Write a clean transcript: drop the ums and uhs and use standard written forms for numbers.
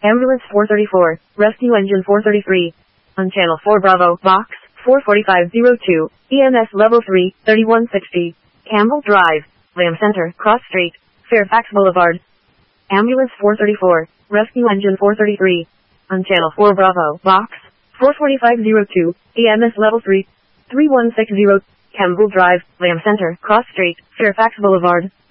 Ambulance 434, Rescue Engine 433. On Channel 4 Bravo, Box 44502, EMS Level 3, 3160. Campbell Drive, Lamb Center, Cross Street, Fairfax Boulevard. Ambulance 434, Rescue Engine 433. On Channel 4 Bravo, Box 44502, EMS Level 3, 3160. Campbell Drive, Lamb Center, Cross Street, Fairfax Boulevard.